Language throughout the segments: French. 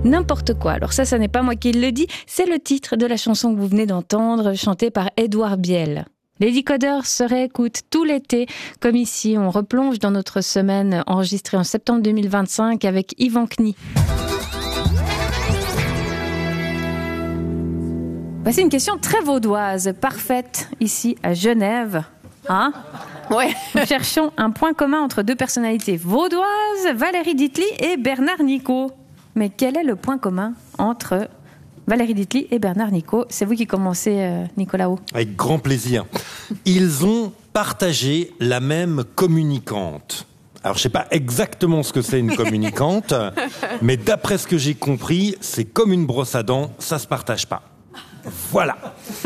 n'importe quoi. Alors ça n'est pas moi qui le dis, c'est le titre de la chanson que vous venez d'entendre, chantée par Édouard Biel. Les Decodeurs se réécoutent tout l'été, comme ici. On replonge dans notre semaine enregistrée en septembre 2025 avec Yvan Knie. Voici une question très vaudoise, parfaite, ici à Genève. Hein ? Ouais. Nous cherchons un point commun entre deux personnalités vaudoises, Valérie Ditely et Bernard Nicot. Mais quel est le point commun entre Valérie Ditely et Bernard Nicot? C'est vous qui commencez, Nicolas Haut. Avec grand plaisir. Ils ont partagé la même communicante. Alors, je ne sais pas exactement ce que c'est une communicante, mais d'après ce que j'ai compris, c'est comme une brosse à dents, ça ne se partage pas. Voilà.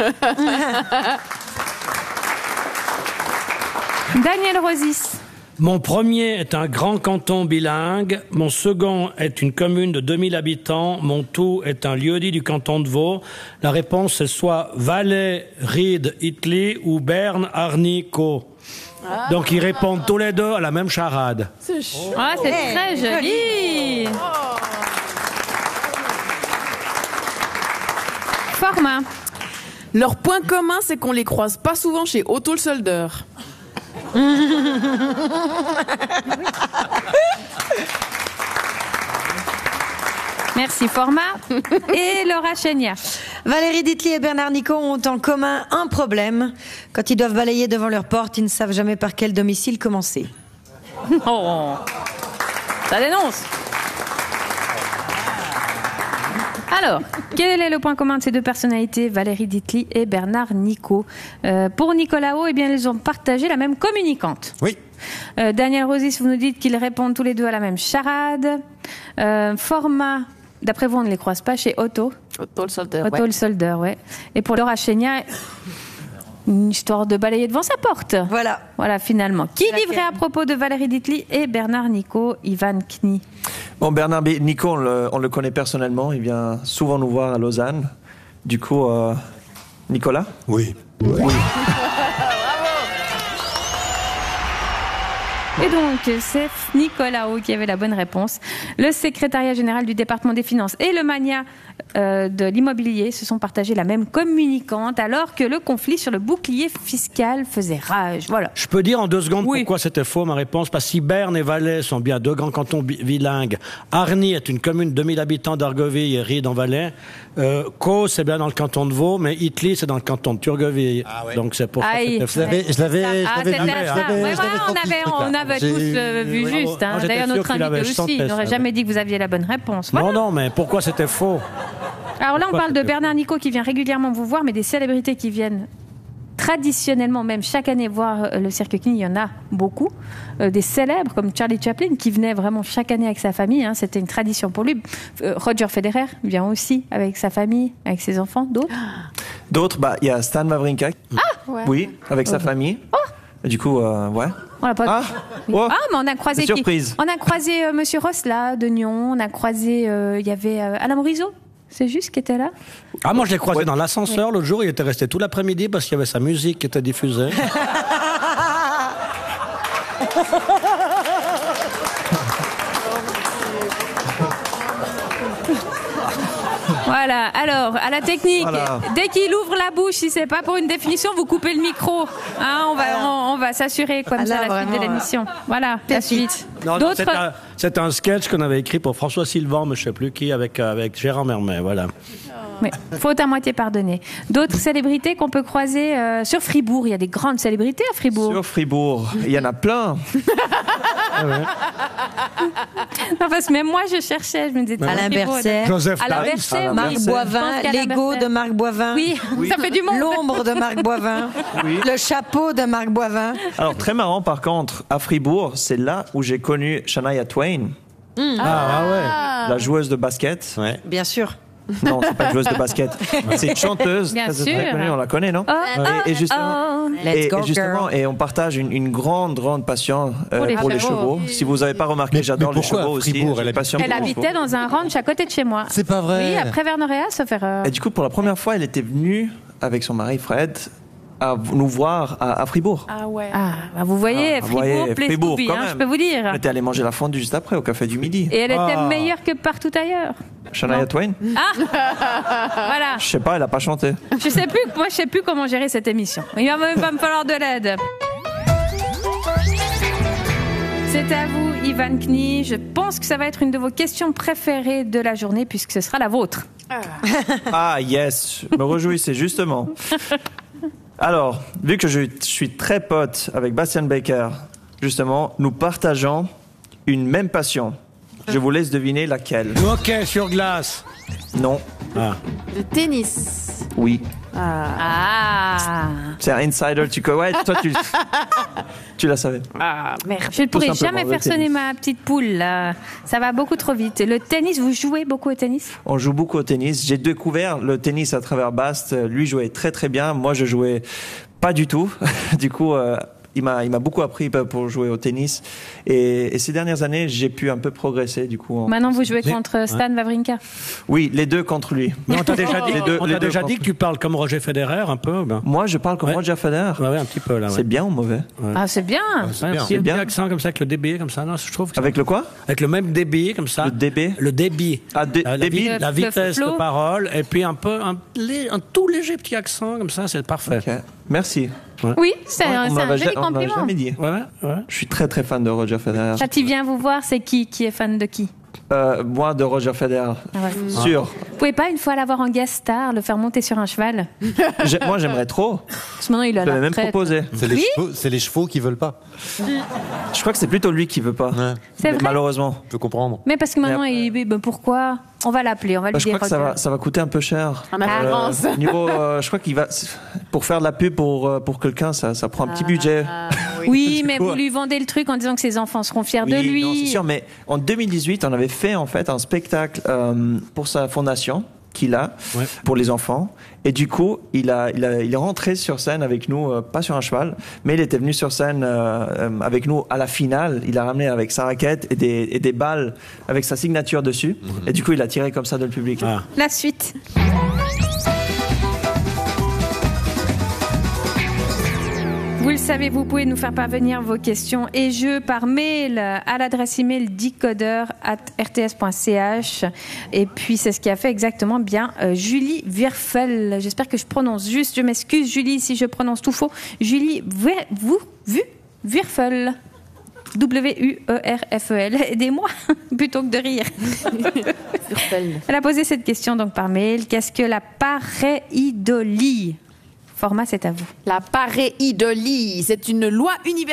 Daniel Rosis. Mon premier est un grand canton bilingue, mon second est une commune de 2000 habitants, mon tout est un lieu-dit du canton de Vaud. La réponse c'est soit Valais, Ried, Itli ou Berne, Arnico. Donc ils répondent tous les deux à la même charade. C'est chou. Ah, c'est très joli. Format. Leur point commun, c'est qu'on les croise pas souvent chez Otto le soldeur. Merci, Format. Et Laura Chénia. Valérie Ditely et Bernard Nicot ont en commun un problème. Quand ils doivent balayer devant leur porte, ils ne savent jamais par quel domicile commencer. Oh, ça dénonce. Alors, quel est le point commun de ces deux personnalités, Valérie Ditely et Bernard Nicot? Pour Nicolas Haut, eh bien, ils ont partagé la même communicante. Oui. Daniel Rosis, vous nous dites qu'ils répondent tous les deux à la même charade. Format, d'après vous, on ne les croise pas chez Otto. Otto le soldeur, Otto le soldeur, ouais. Et pour Laura Chénia, une histoire de balayer devant sa porte. Voilà, finalement. Qui livrait à propos de Valérie Ditely et Bernard Nicot, Yvan Knie? Bon, Bernard Nicot, on le connaît personnellement. Il vient souvent nous voir à Lausanne. Du coup, Nicolas? Oui. Et donc, c'est Nicolas Haut qui avait la bonne réponse. Le secrétariat général du département des finances et le mania de l'immobilier se sont partagés la même communicante alors que le conflit sur le bouclier fiscal faisait rage. Voilà. Je peux dire en 2 secondes pourquoi c'était faux ma réponse? Parce que si Berne et Valais sont bien 2 grands cantons bilingues, Arny est une commune de 2000 habitants d'Argovie et Ried en Valais, Caux c'est bien dans le canton de Vaud, mais Itli c'est dans le canton de Turgovie. Ah ouais. Donc c'est pour ça que c'était faux. Je l'avais on avait tous vu juste. Hein. D'ailleurs, notre invité aussi. Il n'aurait jamais dit que vous aviez la bonne réponse. Voilà. Non, mais pourquoi c'était faux? Alors là, on parle de Bernard Nicot qui vient régulièrement vous voir, mais des célébrités qui viennent traditionnellement, même chaque année, voir le Cirque Knie, il y en a beaucoup. Des célèbres comme Charlie Chaplin qui venait vraiment chaque année avec sa famille. Hein, c'était une tradition pour lui. Roger Federer vient aussi avec sa famille, avec ses enfants. D'autres, il y a Stan Wawrinka. Oui, avec sa famille. Du coup, ouais. On l'a pas... mais on a croisé surprise. On a croisé Monsieur Rosla de Nyon. On a croisé, il y avait Alain Morisot. C'est juste qui était là. Ah, moi je l'ai croisé dans l'ascenseur l'autre jour. Il était resté tout l'après-midi parce qu'il y avait sa musique qui était diffusée. Voilà, alors, à la technique, dès qu'il ouvre la bouche, si c'est pas pour une définition, vous coupez le micro. Hein, on va s'assurer comme ça la suite de l'émission. Voilà, la suite. Non, c'est un sketch qu'on avait écrit pour François Sylvain, mais je sais plus qui, avec Gérard Mermet, voilà. Mais faute à moitié pardonnée. D'autres célébrités qu'on peut croiser sur Fribourg. Il y a des grandes célébrités à Fribourg. Sur Fribourg, il y en a plein. Non, parce que même moi, je cherchais. Je me disais, Alain Berset, Joseph Marc Boivin, l'ego de Marc Boivin. Oui, ça fait du monde. L'ombre de Marc Boivin. Le chapeau de Marc Boivin. Alors, très marrant, par contre, à Fribourg, c'est là où j'ai connu Shania Twain. La joueuse de basket. Ouais. Bien sûr. Non, c'est pas une joueuse de basket. C'est une chanteuse. Bien très sûr. connue, on la connaît, non? Et justement, et on partage une grande passion pour les chevaux. Si vous n'avez pas remarqué, j'adore les chevaux aussi. Elle habitait dans un ranch à côté de chez moi. C'est pas vrai. Oui, après Vernorea, sauf erreur. Et du coup, pour la première fois, elle était venue avec son mari Fred à nous voir à Fribourg. Ah ouais. Vous voyez, Fribourg, quand même. je peux vous dire. On était allé manger la fondue juste après au Café du Midi. Et elle était meilleure que partout ailleurs. Shania Twain? Voilà. Je sais pas, elle a pas chanté. Je sais plus comment gérer cette émission. Il va me falloir de l'aide. C'est à vous, Ivan Knie. Je pense que ça va être une de vos questions préférées de la journée puisque ce sera la vôtre. Ah, yes, je me réjouissais justement. Alors, vu que je suis très pote avec Bastian Baker, justement, nous partageons une même passion. Je vous laisse deviner laquelle. Hockey sur glace. Non. Le tennis. Oui. C'est un insider, ouais, toi tu la savais. Merde. Je ne pourrai jamais faire sonner ma petite poule, là. Ça va beaucoup trop vite. Le tennis, vous jouez beaucoup au tennis? On joue beaucoup au tennis. J'ai découvert le tennis à travers Bast. Lui jouait très très bien. Moi, je jouais pas du tout. Du coup, il m'a beaucoup appris pour jouer au tennis. Et ces dernières années, j'ai pu un peu progresser. Du coup, maintenant, vous jouez contre Stan Wawrinka? Oui, les deux contre lui. Mais on t'a déjà dit que tu parles comme Roger Federer, un peu. Moi, je parle comme Roger Federer. Ouais, un petit peu là. C'est bien ou mauvais? Ah, c'est bien. C'est bien. Il y a un accent comme ça avec le débit, comme ça. Non, je trouve. Avec le quoi? Avec le même débit, comme ça. Le débit. Le débit. Débit. La vitesse de parole et puis un tout léger petit accent comme ça, c'est parfait. Okay. Merci. Ouais. Oui, c'est un joli compliment. On m'avait jamais dit. Ouais. Je suis très très fan de Roger Federer. Quand il vient vous voir, c'est qui est fan de qui? Moi, de Roger Federer. Sûr. Vous pouvez pas une fois l'avoir en guest star, le faire monter sur un cheval? Moi, j'aimerais trop. Parce que maintenant, il a la même proposé. C'est les chevaux qui veulent pas. Je crois que c'est plutôt lui qui veut pas. Ouais. C'est vrai. Malheureusement. Je peux comprendre. Mais parce que maintenant, pourquoi? On va l'appeler, on va lui dire. Je crois que ça va coûter un peu cher. En avance. Je crois qu'il va pour faire de la pub pour quelqu'un, ça prend un petit budget. Oui, mais vous lui vendez le truc en disant que ses enfants seront fiers de lui. Non, c'est sûr. Mais en 2018, on avait fait en fait un spectacle pour sa fondation qu'il a pour les enfants. Et du coup, il est rentré sur scène avec nous, pas sur un cheval, mais il était venu sur scène avec nous à la finale. Il a ramené avec sa raquette et des balles avec sa signature dessus. Et du coup, il a tiré comme ça dans le public. La suite. Vous le savez, vous pouvez nous faire parvenir vos questions et jeux par mail à l'adresse email decoder@rts.ch. Et puis, c'est ce qui a fait exactement bien Julie Wirfel. J'espère que je prononce juste. Je m'excuse, Julie, si je prononce tout faux. Julie Wirfel. W-U-E-R-F-E-L. Aidez-moi, plutôt que de rire. Elle a posé cette question donc par mail. Qu'est-ce que la pareidolie? Format, c'est à vous. La pareidolie, c'est une loi universelle